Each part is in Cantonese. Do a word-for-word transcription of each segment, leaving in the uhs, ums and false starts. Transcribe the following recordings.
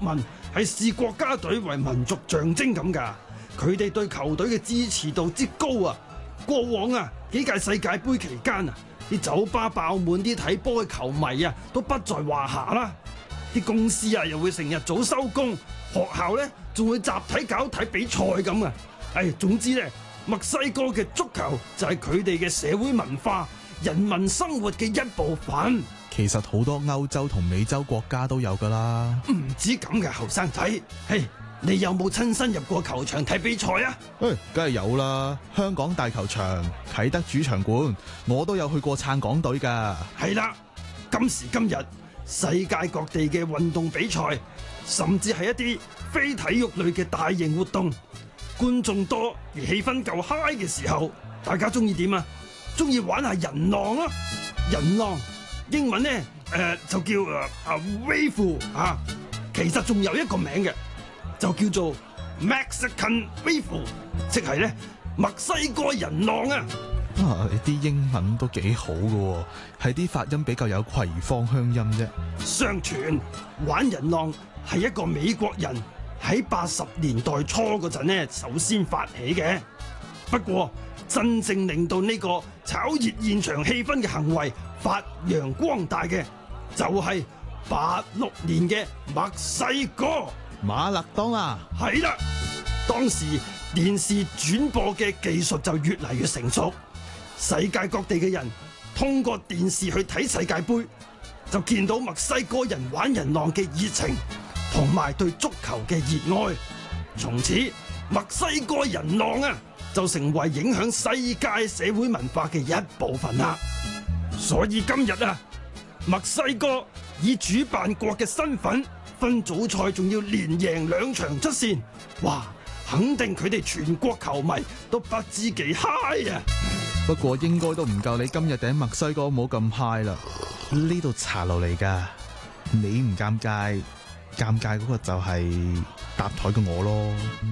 民係視國家隊為民族象徵咁㗎，佢哋對球隊嘅支持度之高啊！過往啊幾屆世界盃期間啊，啲酒吧爆滿，啲睇波嘅球迷啊都不在話下啦。啲公司啊又會成日早收工，學校咧仲會集體搞睇比賽咁啊！唉，總之咧，墨西哥嘅足球就係佢哋嘅社會文化、人民生活嘅一部分。 其實好多歐洲同美洲國家都有噶啦。 唔止咁嘅後生仔，嘿，你有冇親身入過球場睇比賽啊？ 誒，梗係有啦！香港大球場、啟德主場館，我都有去過撐港隊噶。 係啦，今時今日，世界各地嘅運動比賽，甚至係一啲非體育類嘅大型活動，觀眾多而氣氛夠嗨嘅時候，大家中意點啊？中意玩下人浪啊！人浪英文咧誒、呃、就叫誒啊 wave 啊，其實仲有一個名嘅，就叫做 Mexican wave， 即係咧墨西哥人浪啊！ 啊，你啲英文都幾好噶，係啲發音比較有葵芳鄉音啫。 相傳玩人浪係一個美國人喺八十年代初嗰陣呢首先發起嘅，不過真正令到呢個炒熱現場氣氛嘅行為發揚光大嘅，就係八六年嘅墨西哥馬勒當拿。 係啦，當時電視轉播嘅技術就越嚟越成熟，世界各地嘅人通過電視去睇世界盃，就見到墨西哥人玩人浪嘅熱情同埋對足球嘅熱愛，從此墨西哥人浪啊就成為影響世界社會文化嘅一部分啦。所以今日啊，墨西哥以主辦國嘅身份分組賽仲要連贏兩場出線，哇！肯定佢哋全國球迷都不知幾嗨啊！ 不過應該都唔夠你今日頂墨西哥冇咁嗨啦。呢度茶樓嚟噶，你唔尷尬，尷尬嗰個就係搭台嘅我咯。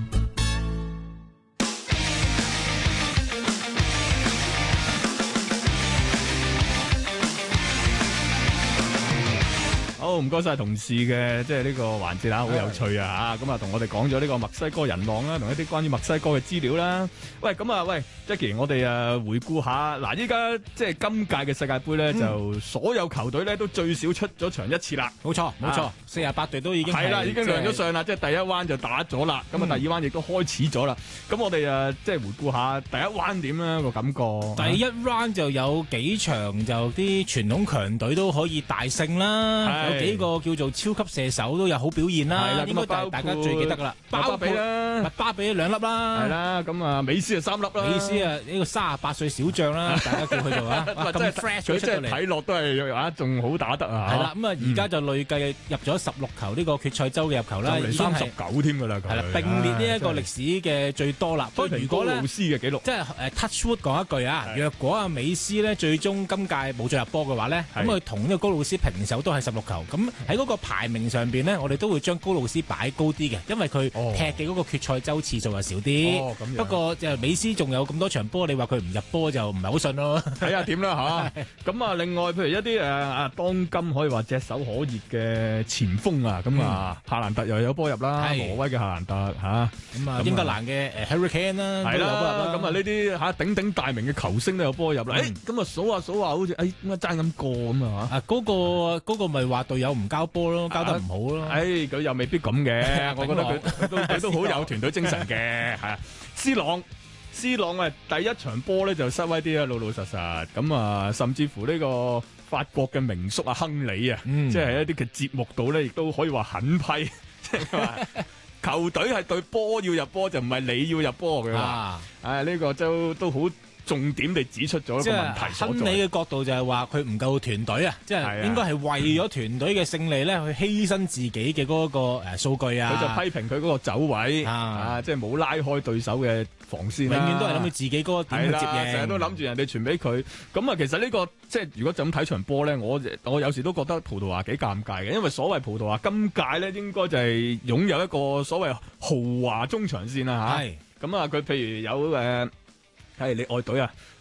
好，唔該晒同事嘅即係呢個環節啦，好有趣啊吓！咁啊，同我哋講咗呢個墨西哥人浪啦，同一啲關於墨西哥嘅資料啦。喂，咁啊，喂 Jackie， 我哋誒回顧下嗱，依家即係今屆嘅世界盃咧，嗯、就所有球隊咧都最少出咗場一次啦。 冇錯，冇錯，四十八隊都已經係啦，已經亮咗相啦，即係第一彎就打咗啦，咁啊、嗯、第二彎亦都開始咗啦。咁我哋誒即係回顧下第一彎點樣個感覺。 第一 round 就有幾場就啲傳統強隊都可以大勝啦。有幾個叫做超級射手都有好表現啦，係啦，應該大大家最記得噶啦， 巴比啦， 巴比兩粒啦， 係啦，咁啊，美斯啊三粒啦， 美斯啊呢個三十八歲小將啦，大家叫佢做啊，咁 fresh 佢真係睇落都係啊，仲好打得啊， 係啦，咁啊而家就累計入咗十六球呢個決賽周嘅入球啦， 已經三十九添噶啦， 係啦，並列呢一個歷史嘅最多啦。不過如果咧，高魯斯嘅紀錄， 即係誒 touch wood 講一句啊，若果阿美斯咧最終今屆冇再入波嘅話咧，咁佢同呢個高魯斯平手都係十六球，咁喺嗰個排名上邊咧，我哋都會將高魯斯擺高啲嘅，因為佢踢嘅嗰個決賽周次數就少啲。 哦，咁樣。不過就美斯仲有咁多場波，你話佢唔入波就唔係好信咯。 睇下點啦嚇。咁啊，另外譬如一啲誒啊當今可以話炙手可熱嘅前鋒啊，咁啊夏蘭特又有波入啦，挪威嘅夏蘭特嚇。咁啊英格蘭嘅誒 Harry Kane 啦， 係啦。咁啊呢啲嚇鼎鼎大名嘅球星都有波入啦。誒咁啊數下數下，好似誒點解爭咁過咁啊嚇？ 啊嗰個嗰個咪話隊友唔交波咯，交得唔好咯。 誒佢又未必咁嘅，我覺得佢都佢都好有團隊精神嘅，係啊。C 朗 C 朗啊，第一場波咧就失威啲啊，老老實實咁啊，甚至乎呢個法國嘅名宿啊亨利啊，嗯、即係一啲嘅節目度咧，亦都可以話狠批，即係話球隊係對波要入波，就唔係你要入波嘅。啊，誒呢、啊這個就都好。重點地指出咗一個問題所在。亨利嘅角度就係話佢唔夠團隊啊，即係應該係為咗團隊嘅勝利咧，去犧牲自己嘅嗰個誒數據啊。 佢就批評佢嗰個走位啊，啊即係冇拉開對手嘅防線， 永遠都係諗住自己嗰個點去接應， 成日都諗住人哋傳俾佢。咁啊，其實呢、這個即係如果就咁睇場波咧，我我有時都覺得葡萄牙幾尷尬嘅，因為所謂葡萄牙今屆咧應該就係擁有一個所謂豪華中場線啦嚇。係咁啊，佢譬如有誒。係你愛隊啊！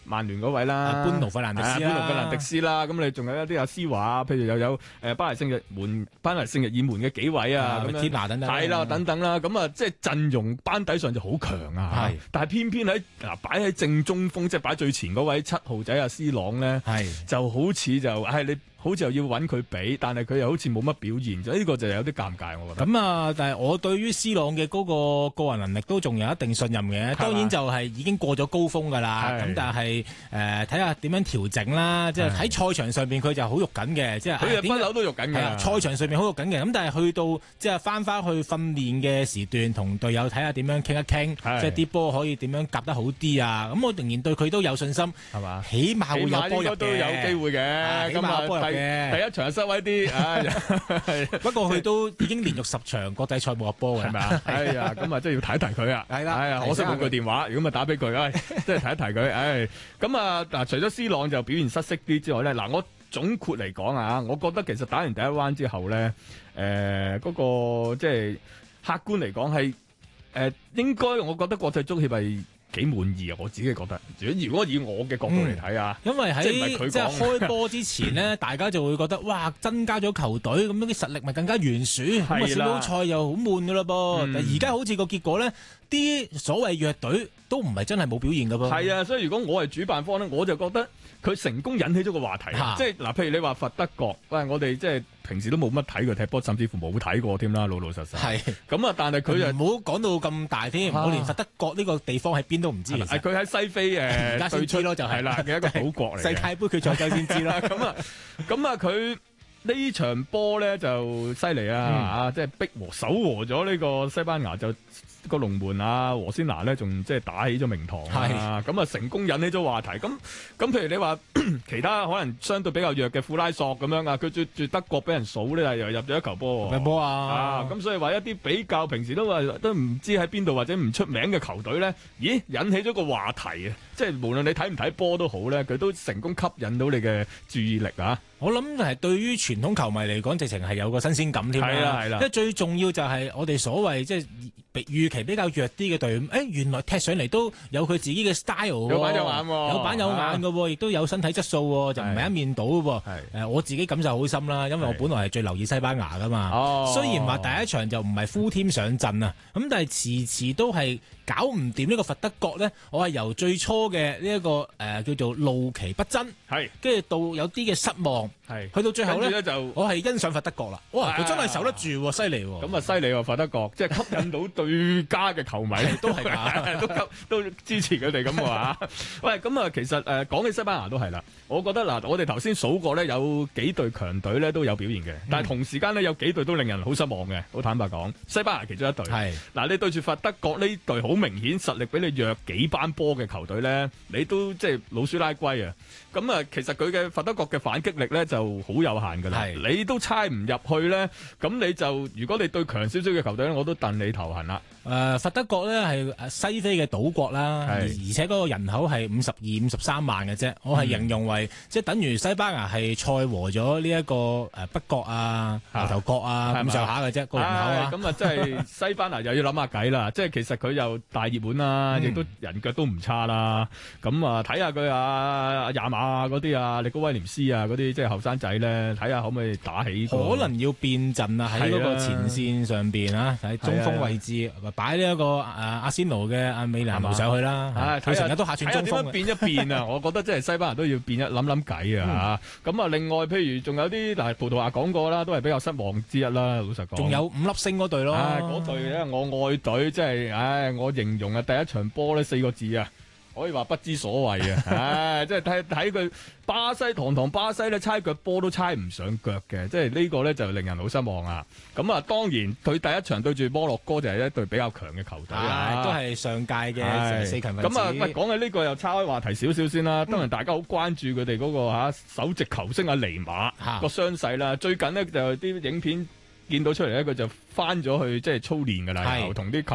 曼聯嗰位啦， 班奴費蘭迪斯啦， 班奴費蘭迪斯啦，咁你仲有一啲阿斯華，譬如又有誒巴黎聖日門、巴黎聖日耳門嘅幾位啊，咁天拿等等， 係啦，等等啦，咁啊，即係陣容班底上就好強啊， 係， 但係偏偏喺嗱擺喺正中鋒，即係擺最前嗰位七號仔阿斯朗咧， 係就好似就唉、哎、你。好似又要揾佢比，但係佢又好似冇乜表現，就、這、呢個就有啲尷尬，我覺得。 咁啊，但係我對於 C 朗嘅嗰個個人能力都仲有一定信任嘅。當然就係已經過咗高峰㗎啦。咁但係誒睇下點樣調整啦。即係喺賽場上邊佢就好肉緊嘅，即係佢嘅分手都肉緊嘅。 賽場上邊好肉緊嘅。咁但係去到即係翻返去訓練嘅時段，同隊友睇下點樣傾一傾，即係啲波可以點樣夾得好啲啊。咁我仍然對佢都有信心，係嘛？起碼會有波入嘅， 都有機會嘅。 起碼有波入嘅。 第一場失威啲，唉， 不過佢都已經連續十場國際賽冇入波嘅， 係咪啊？哎呀，咁啊，真係要提一提佢啊！ 係啦， 哎呀，可惜冇佢電話，如果咪打俾佢，唉，即係提一提佢，唉，咁啊，嗱，除咗 C 朗就表現失色啲之外咧，嗱，我總括嚟講啊，我覺得其實打完第一彎之後咧，誒，嗰個即係客觀嚟講係，誒，應該我覺得國際足協係幾滿意啊！我自己覺得，如果以我嘅角度嚟睇啊， 因為喺即係開波之前呢，大家就會覺得哇，增加咗球隊咁樣啲實力咪更加懸殊，咁啊小組賽又好悶噶咯噃。但而家好似個結果咧，啲所謂弱隊都唔係真係冇表現噶噃。 係啊，所以如果我係主辦方咧，我就覺得佢成功引起咗個話題，即係嗱，譬如你話佛德國，喂，我哋即係平時都冇乜睇佢踢波，甚至乎冇睇過添啦，老老實實。係咁啊，但係佢就唔好講到咁大添，我連佛德國呢個地方喺邊都唔知。 係佢喺西非誒， 而家先知咯，就係啦嘅一個島國嚟。 世界盃決賽周先知啦。 咁啊，咁啊，佢呢場波咧就犀利啊！啊，即係逼和守和咗呢個西班牙就。個龍門啊，和仙拿咧，仲即係打起咗名堂啊！咁啊，成功引起咗話題。咁咁，譬如你話其他可能相對比較弱嘅庫拉索咁樣啊，佢住住德國俾人數咧，又入咗一球波。 咩波啊？ 啊！咁所以話一啲比較平時都話都唔知喺邊度或者唔出名嘅球隊咧，咦引起咗個話題啊！即係無論你睇唔睇波都好咧，佢都成功吸引到你嘅注意力啊！ 我諗係對於傳統球迷嚟講，直情係有個新鮮感添啦。係啦係啦，即係最重要就係我哋所謂即係預期比較弱啲嘅隊伍，誒原來踢上嚟都有佢自己嘅 style， 有板有眼喎， 有板有眼嘅喎，亦都有身體質素喎，就唔係一面倒嘅喎。誒我自己感受好深啦，因為我本來係最留意西班牙噶嘛。哦，雖然話第一場就唔係 full team 上陣啊，咁但係遲遲都係搞唔掂呢個佛德國咧。我係由最初嘅呢一個誒叫做怒其不爭，係跟住到有啲嘅失望，係去到最後咧就我係欣賞佛德國啦。哇，佢真係守得住喎，犀利喎。 咁啊犀利喎，佛德國即係吸引到對家嘅球迷都係㗎， 都吸都支持佢哋咁話。喂，咁啊其實誒講起西班牙都係啦，我覺得嗱，我哋頭先數過咧有幾隊強隊咧都有表現嘅，但係同時間咧有幾隊都令人好失望嘅。好坦白講，西班牙其中一隊係嗱，你對住佛德國呢隊好明顯實力比你弱幾班波嘅球隊咧，你都即係老鼠拉龜啊！咁啊，其實佢嘅佛德國嘅反擊力咧就好有限㗎啦。你都猜唔入去咧，咁你就如果你對強少少嘅球隊咧，我都戥你頭痕啦。 誒、呃，佛德國咧係西非嘅島國啦，而且嗰個人口係五十二、五十三萬嘅啫。我係形容為、嗯、即係等於西班牙係賽和咗呢一個誒北角啊、牛頭角啊咁上下嘅啫個人口啊。咁啊，即係西班牙又要諗下計啦。即係其實佢又大熱門啦，亦、嗯、都人腳都唔差啦。咁啊，睇下佢啊阿亞馬啊嗰啲啊，力高威廉斯啊嗰啲，即係後生仔咧，睇下可唔可以打起。可能要變陣啊，喺嗰個前線上邊啊，喺中鋒位置。擺呢一個誒阿仙奴嘅阿美蘭奴上去啦，佢成日都客串中鋒嘅。變一變啊！我覺得即係西班牙都要變一諗諗計啊！咁啊，另外譬如仲有啲嗱，葡萄牙講過啦，都係比較失望之一啦。老實講，仲有五粒星嗰隊咯，嗰隊咧我愛隊，即係唉，我形容啊第一場波咧四個字啊。可以話不知所謂啊！唉，即係睇睇佢巴西堂堂巴西咧，猜腳波都猜唔上腳嘅，即係呢個咧就令人好失望啊！咁啊，當然佢第一場對住摩洛哥就係一隊比較強嘅球隊啊，都係上屆嘅四強分子。咁啊，喂，講起呢個又岔開話題少少先啦。當然大家好關注佢哋嗰個嚇首席球星阿尼馬個傷勢啦。最近呢，就啲影片見到出嚟咧，佢就翻咗去即係操練㗎啦，又同啲球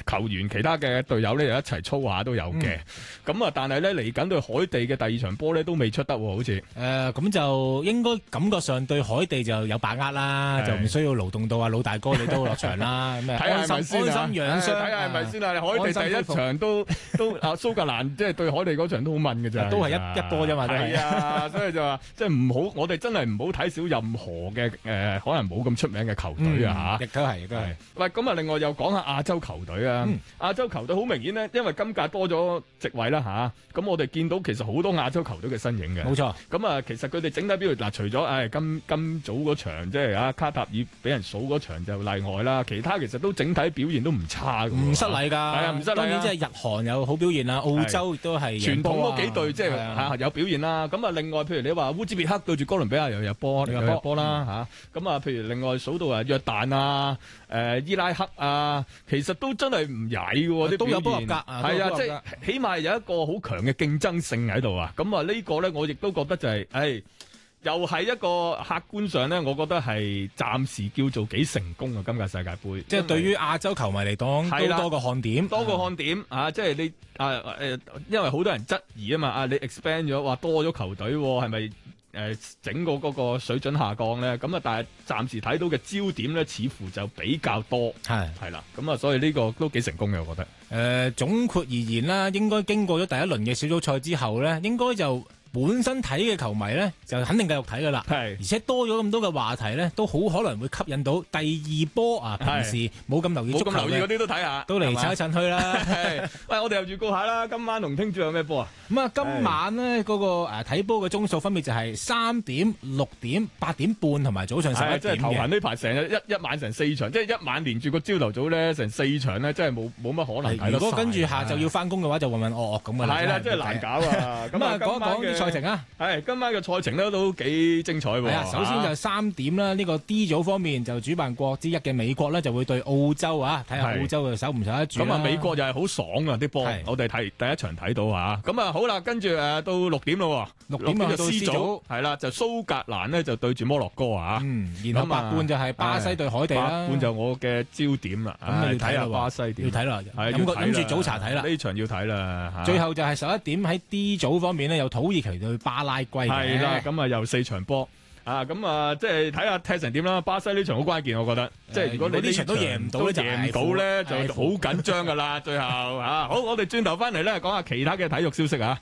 球員其他嘅隊友咧又一齊操下都有嘅。咁啊、嗯，但係咧嚟緊對海地嘅第二場波咧都未出得喎，好似。 誒咁、呃、就應該感覺上對海地就有把握啦，是就唔需要勞動到啊老大哥你都落場啦。咁啊，安心安心養傷，睇下係咪先啦？海地第一場都都啊蘇格蘭即係對海地嗰場都好問嘅咋，都係一一波啫嘛。 係啊，所以就話即係唔好，我哋真係唔好睇少任何嘅誒、呃，可能冇咁出名嘅球隊啊嚇。亦都係，亦都係。喂，咁啊，另外又講下亞洲球隊啊。嗯、亞洲球隊好明顯咧，因為今屆多咗席位啦嚇，咁、啊、我哋見到其實好多亞洲球隊嘅身影嘅。冇錯。咁啊，其實佢哋整體表現嗱，除咗誒、哎、今今早嗰場即係啊卡塔爾俾人數嗰場就例外啦，其他其實都整體表現都唔差嘅。唔失禮㗎。係啊，唔失禮啊。當然即係日韓有好表現啦，澳洲亦都係傳統嗰幾隊即係嚇有表現啦。咁啊，另外譬如你話烏茲別克對住哥倫比亞又入波，又入波啦嚇。咁啊，譬如另外數到啊約旦啊、誒伊拉克啊，其實都真係唔曳嘅喎，都有波合格啊。係啊，即係起碼有一個好強嘅競爭性喺度啊。咁啊，呢個咧我亦都覺得就係誒。又係一個客觀上咧，我覺得係暫時叫做幾成功啊！今屆世界盃，即係對於亞洲球迷嚟講，都多個看點，多個看點啊！即係你啊誒，因為好多人質疑啊嘛，啊你 expand 咗，話多咗球隊，係咪誒整個嗰個水準下降咧？咁啊，但係暫時睇到嘅焦點咧，似乎就比較多，係係啦，咁啊，所以呢個都幾成功嘅，我覺得。誒、呃，總括而言啦，應該經過咗第一輪嘅小組賽之後咧，應該就。本身睇嘅球迷咧，就肯定繼續睇噶啦。係，而且多咗咁多嘅話題咧，都好可能會吸引到第二波啊！平時冇咁留意足球嘅，冇咁留意嗰啲都睇下，都嚟趁一趁去啦。係，喂，我哋又預告下啦，今晚同聽朝有咩波啊？咁啊，今晚咧嗰個誒睇波嘅鐘數分別就係三點、六點、八點半同埋早上十一點嘅。即係頭痕呢排成日一一晚成四場，即係一晚連住個朝頭早咧成四場咧，真係冇冇乜可能睇得晒。如果跟住下晝要翻工嘅話，就渾渾噩噩咁嘅啦。係啦，真係難搞啊！咁啊，講一講啲賽程啊，係今晚嘅賽程咧都幾精彩喎。係啊，首先就係三點啦，呢個 D 組方面就主辦國之一嘅美國咧就會對澳洲啊，睇下澳洲嘅守唔守得住。咁啊，美國又係好爽啊啲波，我哋睇第一場睇到啊。咁啊好啦，跟住誒到六點咯，六點就 C 組係啦，就蘇格蘭咧就對住摩洛哥啊。嗯，然後八半就係巴西對海地啦。八半就我嘅焦點啦。咁啊要睇下巴西點，要睇啦，諗諗住早茶睇啦。呢場要睇啦。最後就係十一點喺 D 組方面咧，有土耳其對巴拉圭嘅。係啦，咁啊又四場波啊，咁啊即係睇下踢成點啦。巴西呢場好關鍵，我覺得。即係如果你呢場都贏唔到咧，就贏唔到咧就好緊張噶啦。最後啊，好，我哋轉頭翻嚟咧講下其他嘅體育消息啊。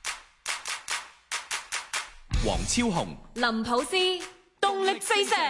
黃超雄、林普斯，動力四射。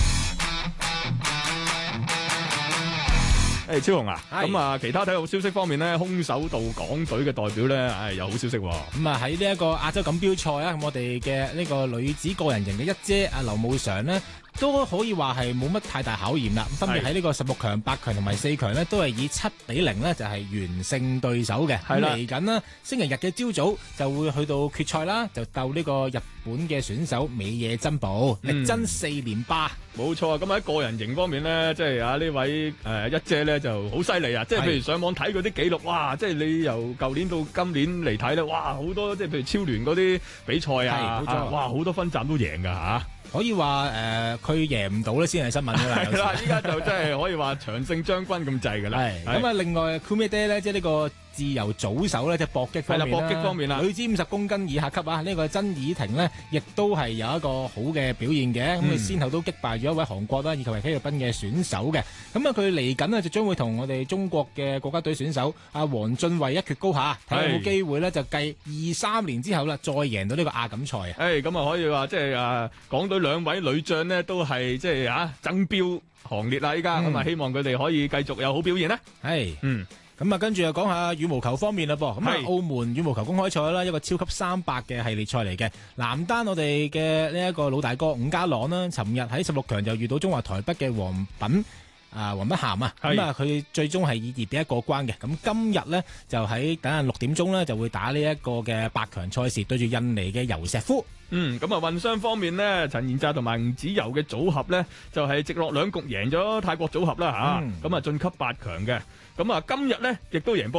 誒，超雄啊，咁啊，其他體育消息方面咧，空手道港隊嘅代表咧，誒，有好消息。咁啊，喺呢一個亞洲錦標賽啊，我哋嘅呢個女子個人型嘅一姐阿劉慕常呢，都可以話係冇乜太大考驗啦。分別喺呢個十六強、八強同埋四強呢，都係以七比零呢，就係完勝對手嘅。係啦，嚟緊呢星期日嘅朝早就會去到決賽啦，就鬥呢個日本嘅選手美野真保，力爭四連霸。冇錯啊！咁喺個人型方面咧，即係啊呢位誒、呃、一姐咧就好犀利啊！即係譬如上網睇嗰啲記錄，哇！即係你由舊年到今年嚟睇咧，哇！好多即係譬如超聯嗰啲比賽啊，啊哇！好多分站都贏㗎嚇。可以話誒，佢、呃、贏唔到咧先係新聞㗎啦。係啦，依家就真係可以話長勝將軍咁滯㗎啦。係咁啊，另外 Kumite 咧，即係呢個自由組手咧，即係搏擊方面啦。係啦，搏擊方面啦，女子五十公斤以下級啊，呢、這個曾以婷呢，亦都係有一個好嘅表現嘅。咁佢、嗯、先後都擊敗咗一位韓國啦，以及係菲律賓嘅選手嘅。咁啊，佢嚟緊呢，就將會同我哋中國嘅國家隊選手阿黃俊慧一決高下，睇下有冇機會呢，就繼二三年之後啦，再贏到呢個亞錦賽啊！誒，咁啊可以話即係啊，港隊兩位女將呢，都係即係啊爭標行列啦！依家咁啊，希望佢哋可以繼續有好表現啦。係，嗯。咁啊，跟住又講下羽毛球方面啦噃，咁啊，澳門羽毛球公開賽啦，一個超級三百嘅系列賽嚟嘅。男單我哋嘅呢一個老大哥伍家朗啦，尋日喺十六強就遇到中華台北嘅黃品啊黃碧涵啊，咁啊佢最終係以二比一過關嘅。咁今日呢，就喺等下六點鐘呢，就會打呢一個嘅八強賽事，對住印尼嘅尤石夫。嗯，咁啊混雙方面呢，陳彥澤同埋吳子柔嘅組合呢，就係、是、直落兩局贏咗泰國組合啦吓，咁啊晉級八強嘅。咁啊，今日咧亦都贏波，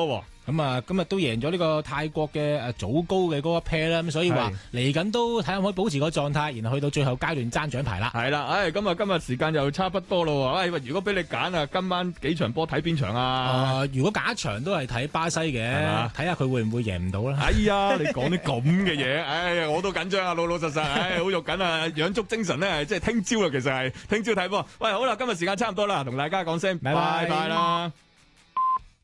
咁啊，今日都贏咗呢個泰國嘅誒祖高嘅嗰個 pair 啦，咁所以話嚟緊都睇下可唔可以保持個狀態，然後去到最後階段爭獎牌啦。 係啦，唉，咁啊，今日時間又差不多咯喎，喂，如果俾你揀啊，今晚幾場波睇邊場啊？ 誒，如果揀一場都係睇巴西嘅，睇下佢會唔會贏唔到啦。 哎呀，你講啲咁嘅嘢，唉、哎，我都緊張啊，老老實實，唉、哎，好肉緊啊，養足精神咧，即係聽朝啊，其實係聽朝睇波。喂，好啦，今日時間差唔多啦，同大家講聲拜拜啦。